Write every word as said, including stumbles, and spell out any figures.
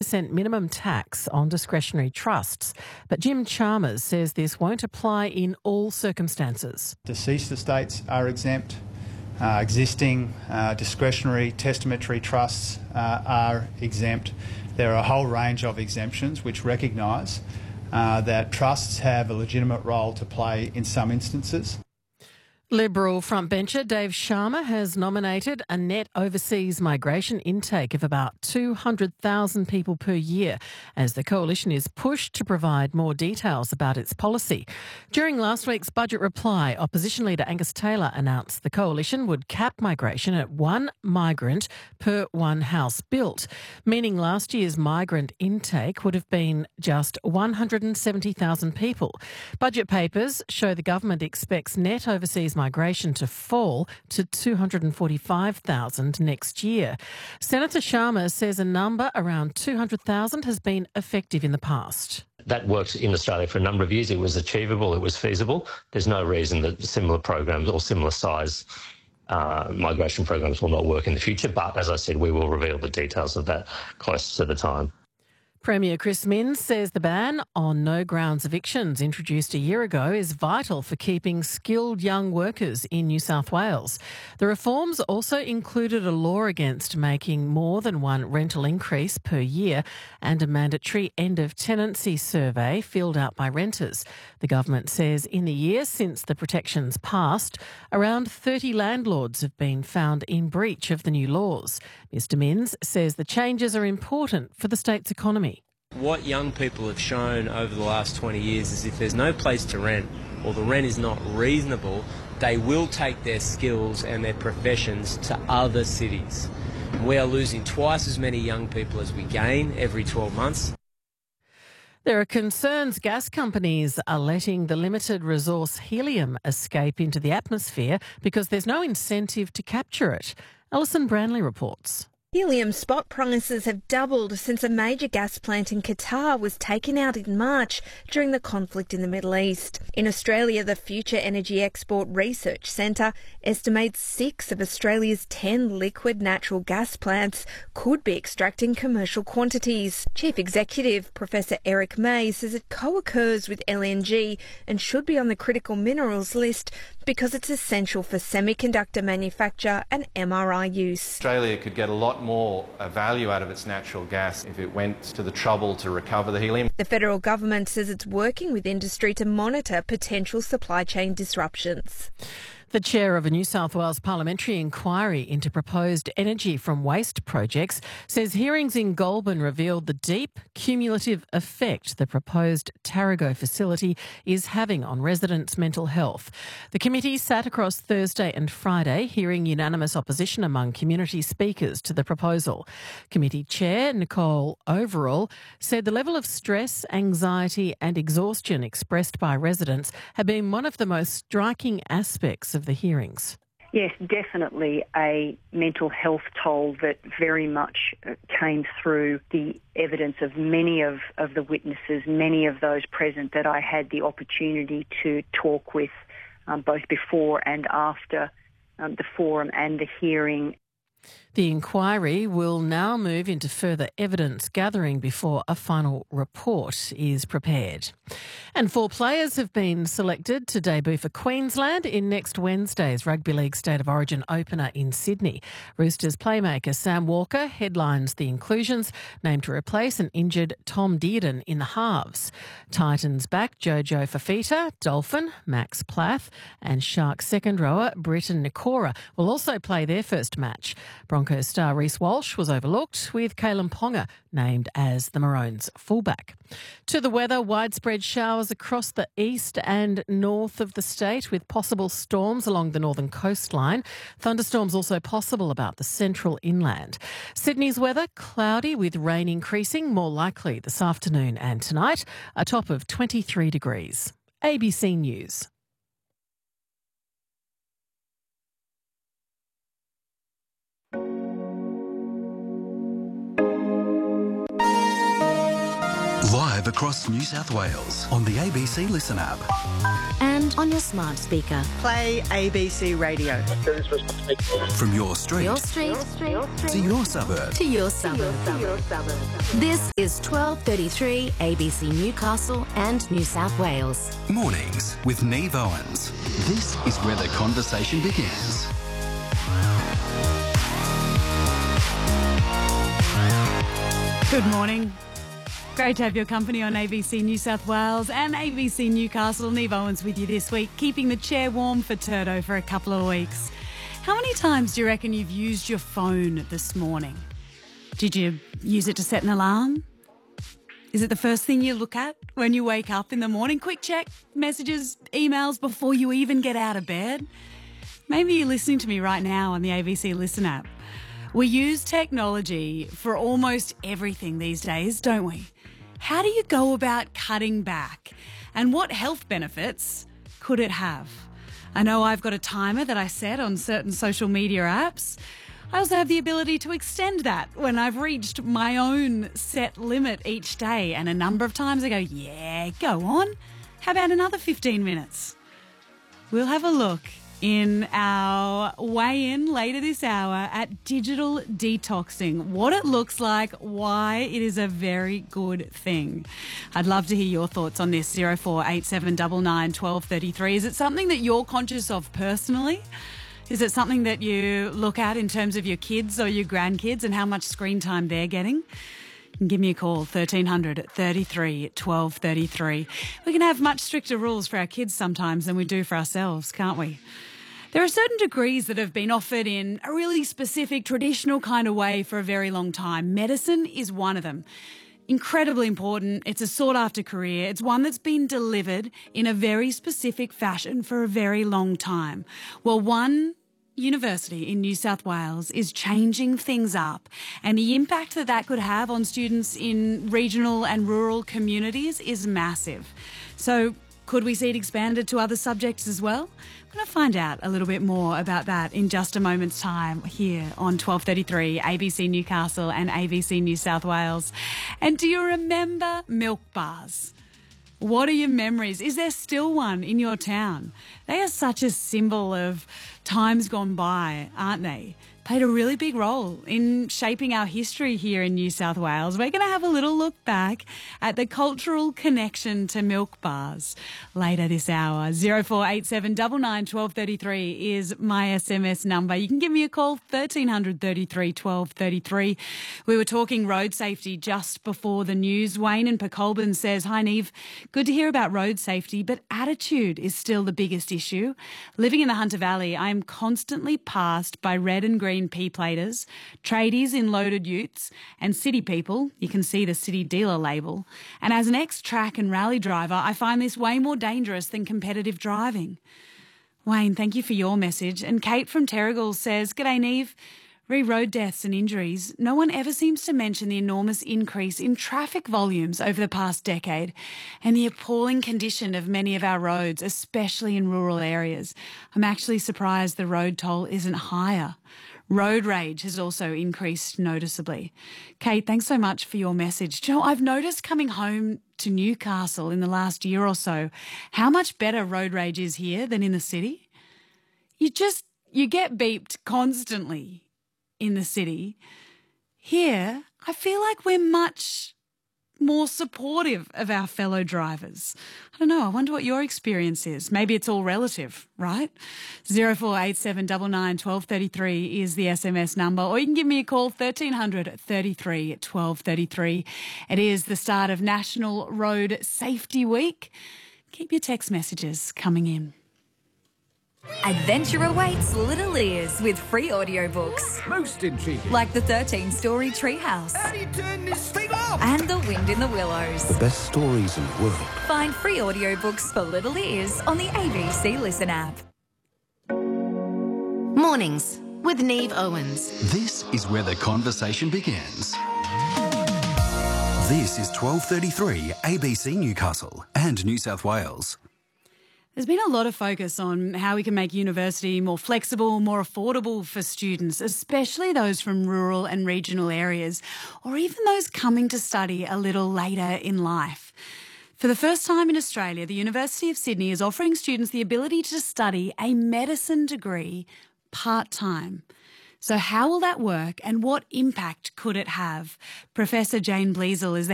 percent minimum tax on discretionary trusts. But Jim Chalmers says this won't apply in all circumstances. Deceased estates are exempt. Uh, existing uh, discretionary testamentary trusts uh, are exempt. There are a whole range of exemptions which recognise uh, that trusts have a legitimate role to play in some instances. Liberal frontbencher Dave Sharma has nominated a net overseas migration intake of about two hundred thousand people per year as the coalition is pushed to provide more details about its policy. During last week's budget reply, opposition leader Angus Taylor announced the coalition would cap migration at one migrant per one house built, meaning last year's migrant intake would have been just one hundred seventy thousand people. Budget papers show the government expects net overseas migration to fall to two hundred forty-five thousand next year. Senator Sharma says a number around two hundred thousand has been effective in the past. That worked in Australia for a number of years. It was achievable, it was feasible. There's no reason that similar programs or similar size uh, migration programs will not work in the future. But as I said, we will reveal the details of that close to the time. Premier Chris Minns says the ban on no grounds evictions introduced a year ago is vital for keeping skilled young workers in New South Wales. The reforms also included a law against making more than one rental increase per year and a mandatory end of tenancy survey filled out by renters. The government says in the year since the protections passed, around thirty landlords have been found in breach of the new laws. Mister Minns says the changes are important for the state's economy. What young people have shown over the last twenty years is if there's no place to rent or the rent is not reasonable, they will take their skills and their professions to other cities. We are losing twice as many young people as we gain every twelve months. There are concerns gas companies are letting the limited resource helium escape into the atmosphere because there's no incentive to capture it. Alison Branley reports. Helium spot prices have doubled since a major gas plant in Qatar was taken out in March during the conflict in the Middle East. In Australia, the Future Energy Export Research Centre estimates six of Australia's ten liquid natural gas plants could be extracting commercial quantities. Chief Executive Professor Eric May says it co-occurs with L N G and should be on the critical minerals list because it's essential for semiconductor manufacture and M R I use. Australia could get a lot more value out of its natural gas if it went to the trouble to recover the helium. The federal government says it's working with industry to monitor potential supply chain disruptions. The chair of a New South Wales parliamentary inquiry into proposed energy from waste projects says hearings in Goulburn revealed the deep cumulative effect the proposed Tarago facility is having on residents' mental health. The committee sat across Thursday and Friday, hearing unanimous opposition among community speakers to the proposal. Committee chair Nicole Overall said the level of stress, anxiety and exhaustion expressed by residents have been one of the most striking aspects of the hearings. Yes, definitely a mental health toll that very much came through the evidence of many of, of the witnesses, many of those present that I had the opportunity to talk with um, both before and after um, the forum and the hearing. The inquiry will now move into further evidence gathering before a final report is prepared. And four players have been selected to debut for Queensland in next Wednesday's Rugby League State of Origin opener in Sydney. Roosters playmaker Sam Walker headlines the inclusions, named to replace an injured Tom Dearden in the halves. Titans back Jojo Fafita, Dolphin, Max Plath and Sharks second rower Britton Nikora will also play their first match. Broncos star Reece Walsh was overlooked, with Kalen Ponga named as the Maroons' fullback. To the weather, widespread showers across the east and north of the state, with possible storms along the northern coastline. Thunderstorms also possible about the central inland. Sydney's weather, cloudy with rain increasing, more likely this afternoon and tonight, a top of twenty-three degrees. A B C News. Live across New South Wales on the A B C Listen app. And on your smart speaker. Play A B C Radio. From your street, Your street, your street to your suburb. to your suburb. To your suburb. This is twelve thirty-three A B C Newcastle and New South Wales. Mornings with Neve Owens. This is where the conversation begins. Good morning. Great to have your company on A B C New South Wales and A B C Newcastle. Neve Owens with you this week, keeping the chair warm for Turdo for a couple of weeks. How many times do you reckon you've used your phone this morning? Did you use it to set an alarm? Is it the first thing you look at when you wake up in the morning? Quick check, messages, emails before you even get out of bed? Maybe you're listening to me right now on the A B C Listen app. We use technology for almost everything these days, don't we? How do you go about cutting back? And what health benefits could it have? I know I've got a timer that I set on certain social media apps. I also have the ability to extend that when I've reached my own set limit each day. And a number of times I go, yeah, go on. How about another fifteen minutes? We'll have a look in our weigh-in later this hour at digital detoxing, what it looks like, why it is a very good thing. I'd love to hear your thoughts on this. zero four eight seven nine nine one two three three. Is it something that you're conscious of personally? Is it something that you look at in terms of your kids or your grandkids and how much screen time they're getting? You can give me a call, thirteen hundred thirty-three twelve thirty-three. We can have much stricter rules for our kids sometimes than we do for ourselves, can't we? There are certain degrees that have been offered in a really specific, traditional kind of way for a very long time. Medicine is one of them. Incredibly important. It's a sought-after career. It's one that's been delivered in a very specific fashion for a very long time. Well, one university in New South Wales is changing things up, and the impact that that could have on students in regional and rural communities is massive. So could we see it expanded to other subjects as well? I'm going to find out a little bit more about that in just a moment's time here on twelve thirty-three A B C Newcastle and A B C New South Wales. And do you remember milk bars? What are your memories? Is there still one in your town? They are such a symbol of times gone by, aren't they? Played a really big role in shaping our history here in New South Wales. We're going to have a little look back at the cultural connection to milk bars later this hour. zero four eight seven nine nine one two three three is my S M S number. You can give me a call, thirteen hundred thirty-three twelve thirty-three. We were talking road safety just before the news. Wayne in Pecolbin says, hi Neve, good to hear about road safety, but attitude is still the biggest issue. Living in the Hunter Valley, I am constantly passed by red and green P-platers, tradies in loaded utes, and city people. You can see the city dealer label. And as an ex-track and rally driver, I find this way more dangerous than competitive driving. Wayne, thank you for your message. And Kate from Terrigal says, g'day Neve. Re road deaths and injuries, no one ever seems to mention the enormous increase in traffic volumes over the past decade and the appalling condition of many of our roads, especially in rural areas. I'm actually surprised the road toll isn't higher. Road rage has also increased noticeably. Kate, thanks so much for your message. Do you know, I've noticed coming home to Newcastle in the last year or so how much better road rage is here than in the city. You just, you get beeped constantly in the city. Here, I feel like we're much more supportive of our fellow drivers. I don't know, I wonder what your experience is. Maybe it's all relative, right? zero four eight seven nine nine one two three three is the S M S number, or you can give me a call, thirteen hundred thirty-three twelve thirty-three. It is the start of National Road Safety Week. Keep your text messages coming in. Adventure awaits little ears with free audiobooks. Most intriguing. Like the thirteen-story Treehouse. How do you turn this thing off? And The Wind in the Willows. The best stories in the world. Find free audiobooks for little ears on the A B C Listen app. Mornings with Neve Owens. This is where the conversation begins. This is twelve thirty-three A B C Newcastle and New South Wales. There's been a lot of focus on how we can make university more flexible, more affordable for students, especially those from rural and regional areas, or even those coming to study a little later in life. For the first time in Australia, the University of Sydney is offering students the ability to study a medicine degree part-time. So how will that work and what impact could it have? Professor Jane Bleasel is the